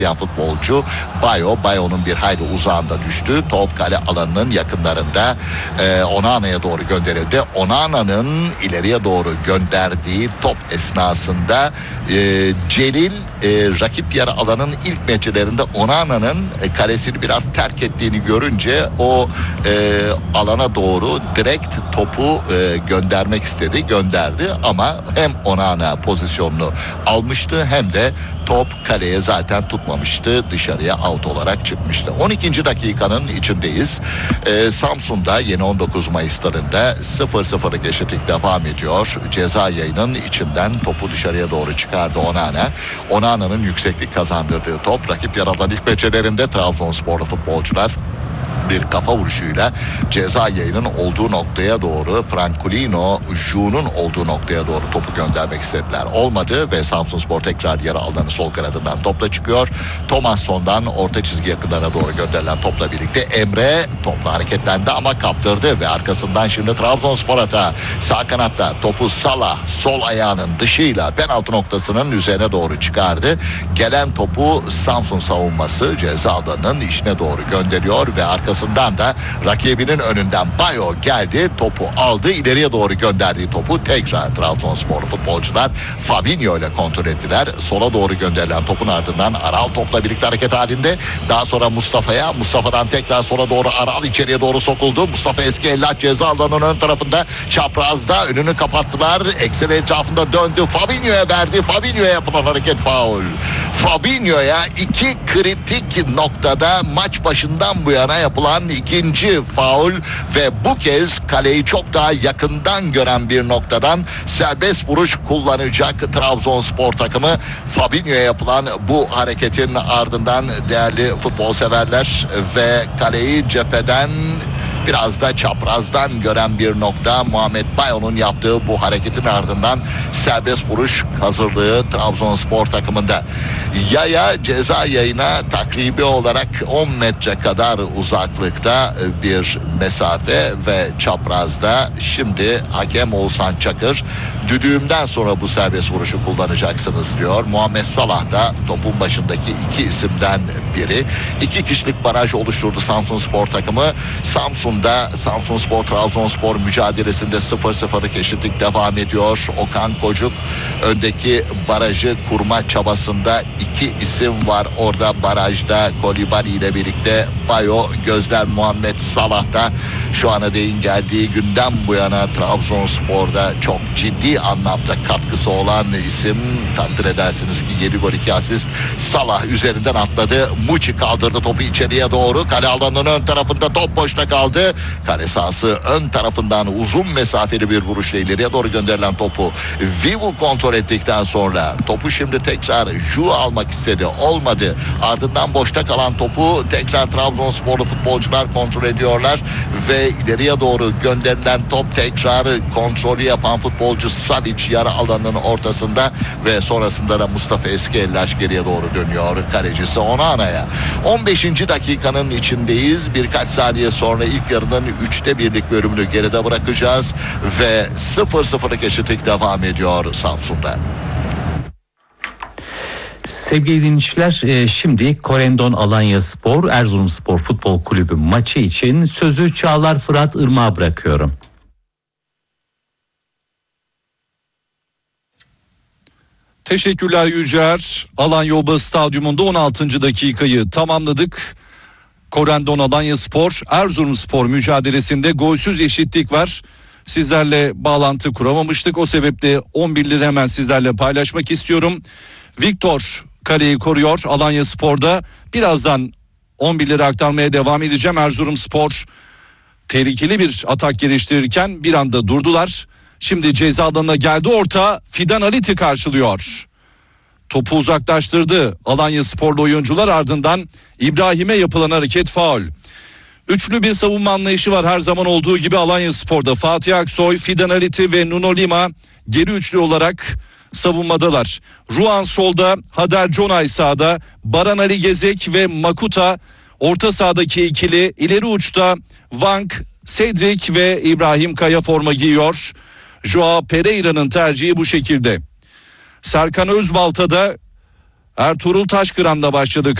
futbolcu Bayo'nun bir hayli uzağında düştü. Top kale alanının yakınlarında Onana'ya doğru gönderildi. Onana'nın ileriye doğru gönderdiği top esnasında Celil rakip yarı alanın ilk metrelerinde Onana'nın kalesini biraz terk ettiğini görünce o alana doğru direkt topu göndermek istedi. Gönderdi ama hem Onana pozisyonunu almıştı hem de top kaleye zaten tutmamıştı. Dışarıya out olarak çıkmıştı. 12. dakikanın içindeyiz. Samsun'da yeni 19 Mayıs'larında 0-0'lık eşitlik devam ediyor. Ceza yayının içinden topu dışarıya doğru çıkardı Onana. Onana'nın yükseklik kazandırdığı top rakip yaralan ilk becerilerinde Trabzonsporlu futbolcular bir kafa vuruşuyla ceza yayının olduğu noktaya doğru, Francolino Ju'nun olduğu noktaya doğru topu göndermek istediler. Olmadı ve Samsunspor tekrar yarı alanı sol kanadından topla çıkıyor. Thomasson'dan orta çizgi yakınlarına doğru gönderilen topla birlikte Emre topla hareketlendi ama kaptırdı ve arkasından şimdi Trabzonspor hata. Sağ kanatta topu Salah sol ayağının dışıyla penaltı noktasının üzerine doğru çıkardı. Gelen topu Samsun savunması ceza alanının içine doğru gönderiyor ve arkasından da rakibinin önünden Bayo geldi, topu aldı, ileriye doğru gönderdiği topu tekrar Trabzonsporlu futbolcular Fabinho ile kontrol ettiler. Sola doğru gönderilen topun ardından Aral topla birlikte hareket halinde. Daha sonra Mustafa'dan tekrar sola doğru Aral içeriye doğru sokuldu. Mustafa eski ellat ceza alanının ön tarafında çaprazda önünü kapattılar. Ekseni etrafında döndü. Fabinho'ya verdi. Fabinho'ya yapılan hareket faul. Fabinho'ya iki kritik noktada maç başından bu yana yapılan ikinci faul ve bu kez kaleyi çok daha yakından gören bir noktadan serbest vuruş kullanacak Trabzonspor takımı. Fabinho'ya yapılan bu hareketin ardından değerli futbol severler ve kaleyi cepheden biraz da çaprazdan gören bir nokta Muhammed Bayo'nun yaptığı bu hareketin ardından serbest vuruş hazırlığı Trabzonspor takımında. Yaya ceza yayına takribi olarak 10 metre kadar uzaklıkta bir mesafe ve çaprazda şimdi hakem Oğuzhan Çakır düdüğümden sonra bu serbest vuruşu kullanacaksınız diyor. Muhammed Salah da topun başındaki iki isimden biri. 2 kişilik baraj oluşturdu Samsunspor takımı. Samsunspor Trabzonspor mücadelesinde 0-0'lık eşitlik devam ediyor. Okan Kocuk öndeki barajı kurma çabasında 2 isim var orada barajda. Kolibali ile birlikte Bayo, gözler Muhammed Salah'ta. Şu ana değin geldiği günden bu yana Trabzonspor'da çok ciddi anlamda katkısı olan isim. Takdir edersiniz ki 7 gol 2 asist. Salah üzerinden atladı. Muçi kaldırdı topu içeriye doğru. Kale alanının ön tarafında top boşta kaldı. Kale sahası ön tarafından uzun mesafeli bir vuruşla ileriye doğru gönderilen topu Vivu kontrol ettikten sonra topu şimdi tekrar Ju almak istedi. Olmadı. Ardından boşta kalan topu tekrar Trabzonsporlu futbolcular kontrol ediyorlar ve ileriye doğru gönderilen top tekrar kontrolü yapan futbolcu Savic yarı alanının ortasında ve sonrasında da Mustafa Eskellaş geriye doğru dönüyor. Kalecisi Onana'ya. 15. dakikanın içindeyiz. Birkaç saniye sonra ilk yarının 3'te 1'lik bölümünü geride bırakacağız ve 0-0'lık eşitlik devam ediyor Samsun'da. Sevgili dinleyiciler, şimdi Korendon Alanyaspor Erzurumspor Futbol Kulübü maçı için sözü Çağlar Fırat Irmak'a bırakıyorum. Teşekkürler Yücer. Alanya Oba Stadyumunda 16. dakikayı tamamladık. Korendon Alanyaspor Erzurumspor mücadelesinde golsüz eşitlik var. Sizlerle bağlantı kuramamıştık. O sebeple 11'leri hemen sizlerle paylaşmak istiyorum. Victor kaleyi koruyor Alanyaspor'da. Birazdan 11'leri aktarmaya devam edeceğim. Erzurumspor tehlikeli bir atak geliştirirken bir anda durdular. Şimdi ceza alanına geldi orta. Fidan Aliti karşılıyor. Topu uzaklaştırdı Alanyasporlu oyuncular, ardından İbrahim'e yapılan hareket faul. Üçlü bir savunma anlayışı var her zaman olduğu gibi Alanyaspor'da. Fatih Aksoy, Fidan Aliti ve Nuno Lima geri üçlü olarak savunmadalar. Ruan solda, Hader Conay sağda, Baran Ali Gezek ve Makuta orta sahadaki ikili, ileri uçta Wang, Cedric ve İbrahim Kaya forma giyiyor. Joao Pereira'nın tercihi bu şekilde. Serkan Özbalta da Ertuğrul Taşkıran'da başladı.